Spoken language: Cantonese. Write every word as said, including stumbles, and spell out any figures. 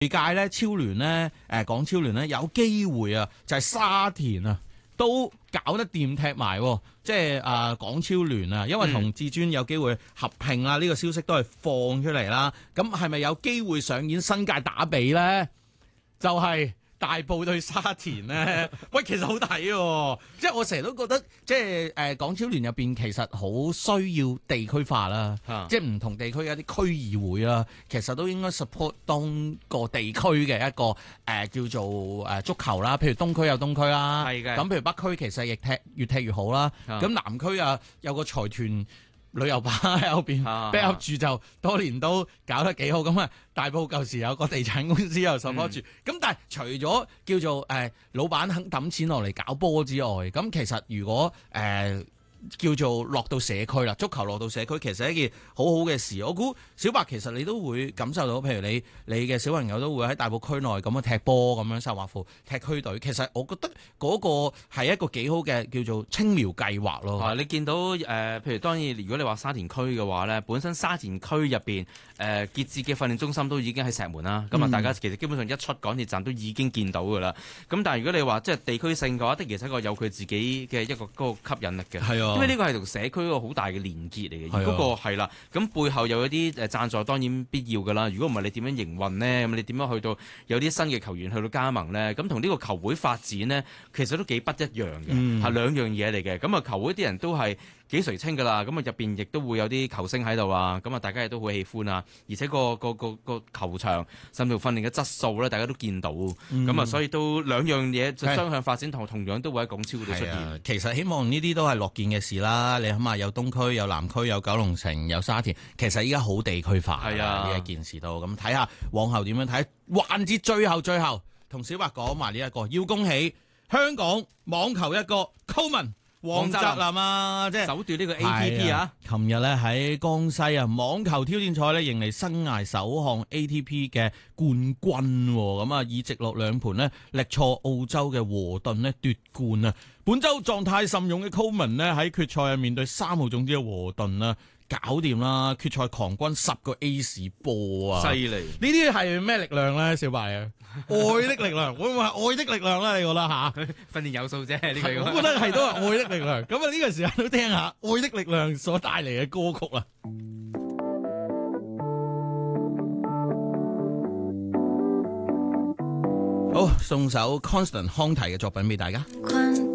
屆咧超聯咧，誒港超聯咧有機會啊，就係沙田啊都搞得掂踢埋，即係啊港超聯啊，因為同至尊有機會合併啊，呢、嗯、個消息都係放出嚟啦。咁係咪有機會上演新界打比咧？就係、是。大埔對沙田咧，喂，其實好睇喎！即係我成日都覺得，即係誒、呃、港超聯入邊其實好需要地區化啦，啊、即係唔同地區有啲區議會啦，其實都應該 support 當個地區嘅一個誒、呃、叫做誒足球啦。譬如東區有東區啦，係嘅。咁譬如北區其實亦踢越踢越好啦。咁、啊、南區啊有個財團旅遊巴喺後邊 back up 住，就多年都搞得幾好。咁啊，大埔舊時有個地產公司又 support 住。咁、嗯、但係除咗叫做誒、呃、老闆肯抌錢落嚟搞波之外，咁其實如果誒、呃叫做落到社區啦，足球落到社區其實係一件好好嘅事。我估小白其實你都會感受到，譬如你你嘅小朋友都會喺大埔區內咁樣踢波咁樣沙華富踢區隊。其實我覺得嗰個係一個幾好嘅叫做青苗計劃咯。 啊，你見到誒、呃，譬如當然如果你話沙田區嘅話咧，本身沙田區入邊誒傑志嘅訓練中心都已經喺石門啦。咁啊、嗯，大家其實基本上一出港鐵站都已經見到㗎啦。咁但係如果你話即係地區性嘅話，的而且確有佢自己嘅一個嗰個吸引力嘅。係啊。因為呢個係同社區一個好大嘅連結嚟嘅，而嗰個係啦，咁背後又有啲誒贊助，當然必要㗎啦。如果唔係，你點樣營運呢？咁你點樣去到有啲新嘅球員去到加盟呢？咁同呢個球會發展呢，其實都幾不一樣嘅，係、嗯、兩樣嘢嚟嘅。咁啊，球會啲人都係幾垂青㗎啦。咁啊，入邊亦都會有啲球星喺度啊。咁啊，大家亦都好喜歡啊。而且個個個個球場甚至乎訓練嘅質素咧，大家都見到。咁、嗯、啊，所以都兩樣嘢就雙向發展，同同樣都會喺港超度出現。 其實希望呢啲都係樂見嘅事啦。你諗下，有東區、有南區、有九龍城、有沙田，其實依家好地區化係啊呢一件事都咁睇下往後點樣睇。環節最後最後同小白講埋呢一個，要恭喜香港網球一個 Coleman 黃澤林啊，即係首奪呢個 A T P 啊！琴日咧喺江西啊網球挑戰賽咧迎嚟生涯首項 A T P 嘅冠軍，咁啊以直落兩盤咧力挫澳洲嘅和頓咧奪冠啊！本周狀態甚勇嘅 Coleman 咧喺決賽啊面對三號種子嘅和頓啊搞掂啦！決賽狂轟十個 Ace 波啊！犀利！呢啲係咩力量咧？小白啊，愛的力量會唔會係愛的力量咧？你覺得吓？ 訓練有素啫，呢個我覺得係都係愛的力量。咁啊呢個時候都聽下愛的力量所帶嚟嘅歌曲啦。好，送首 Constant 康提嘅作品俾大家。